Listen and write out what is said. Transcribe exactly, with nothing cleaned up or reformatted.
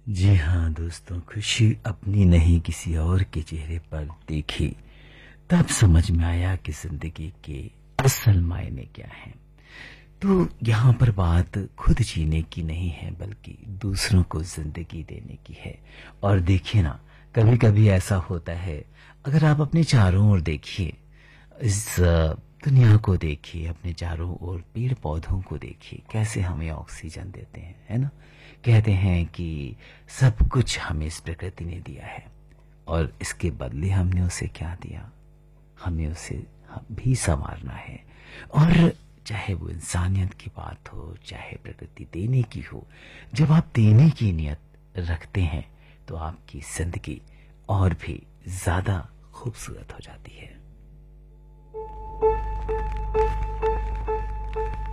जी हाँ दोस्तों, खुशी अपनी नहीं किसी और के चेहरे पर देखी, तब समझ में आया कि जिंदगी के असल मायने क्या हैं। तो यहाँ पर बात खुद जीने की नहीं है, बल्कि दूसरों को जिंदगी देने की है। और देखिए ना, कभी कभी ऐसा होता है, अगर आप अपने चारों ओर देखिए, इस अ, दुनिया को देखिए, अपने चारों ओर पेड़ पौधों को देखिए, कैसे हमें ऑक्सीजन देते हैं, है ना। कहते हैं कि सब कुछ हमें इस प्रकृति ने दिया है, और इसके बदले हमने उसे क्या दिया, हमें उसे हम भी संवारना है। और चाहे वो इंसानियत की बात हो, चाहे प्रकृति देने की हो, जब आप देने की नियत रखते हैं तो आपकी जिंदगी और भी ज्यादा खूबसूरत हो जाती है।